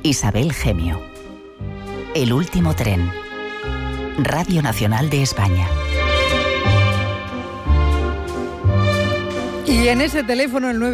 Isabel Gemio. El último tren. Radio Nacional de España. Y en ese teléfono, el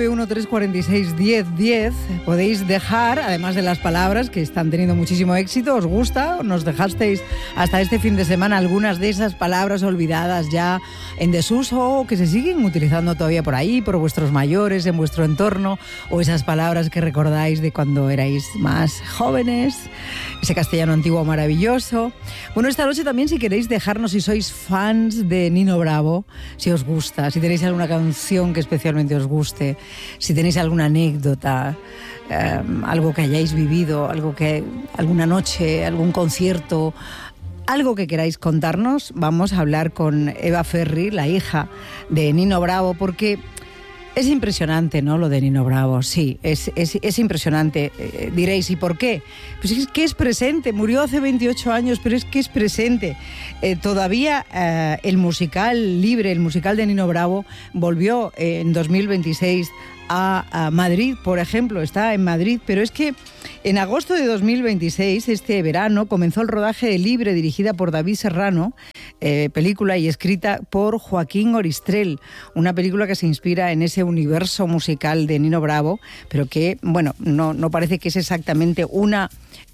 913461010, podéis dejar, además de las palabras que están teniendo muchísimo éxito, ¿os gusta? ¿Nos dejasteis hasta este fin de semana algunas de esas palabras olvidadas ya en desuso o que se siguen utilizando todavía por ahí, por vuestros mayores, en vuestro entorno, o esas palabras que recordáis de cuando erais más jóvenes, ese castellano antiguo maravilloso? Bueno, esta noche también, si queréis dejarnos, si sois fans de Nino Bravo, si os gusta, si tenéis alguna canción que especialmente os guste, si tenéis alguna anécdota, algo que hayáis vivido, alguna noche, algún concierto, algo que queráis contarnos, vamos a hablar con Eva Ferri, la hija de Nino Bravo, porque es impresionante, ¿no?, lo de Nino Bravo. Sí, es impresionante. Diréis, ¿y por qué? Pues es que es presente. Murió hace 28 años, pero es que es presente. Todavía el musical libre, el musical de Nino Bravo, volvió en 2026 a Madrid, por ejemplo. Está en Madrid, pero es que en agosto de 2026, este verano, comenzó el rodaje de Libre, dirigida por David Serrano, película y escrita por Joaquín Oristrel, una película que se inspira en ese universo musical de Nino Bravo, pero que, bueno, no parece que es exactamente una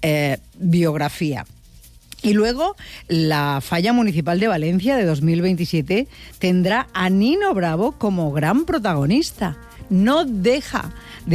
biografía. Y luego, la Falla Municipal de Valencia de 2027 tendrá a Nino Bravo como gran protagonista. No deja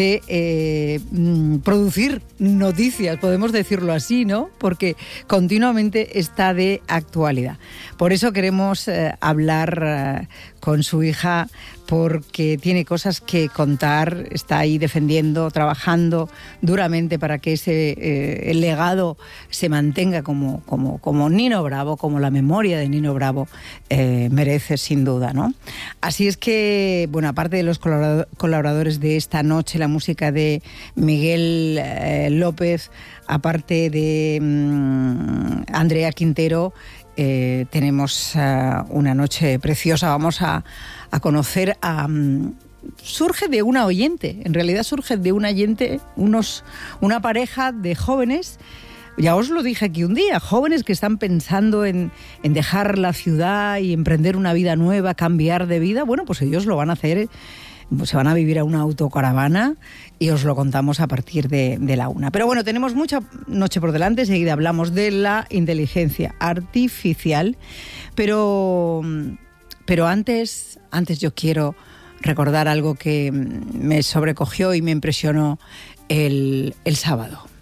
de producir noticias, podemos decirlo así, ¿no? Porque continuamente está de actualidad. Por eso queremos hablar con su hija, porque tiene cosas que contar, está ahí defendiendo, trabajando duramente para que ese el legado se mantenga como Nino Bravo, como la memoria de Nino Bravo merece, sin duda, ¿no? Así es que, bueno, aparte de los colaboradores de esta noche, la música de Miguel López, aparte de Andrea Quintero, tenemos una noche preciosa. Vamos a conocer surge de una oyente, en realidad surge de una oyente, una pareja de jóvenes, ya os lo dije aquí un día, jóvenes que están pensando en dejar la ciudad y emprender una vida nueva, cambiar de vida. Bueno, pues ellos lo van a hacer, se van a vivir a una autocaravana y os lo contamos a partir de la 1. Pero bueno, tenemos mucha noche por delante, enseguida hablamos de la inteligencia artificial, pero antes yo quiero recordar algo que me sobrecogió y me impresionó el sábado.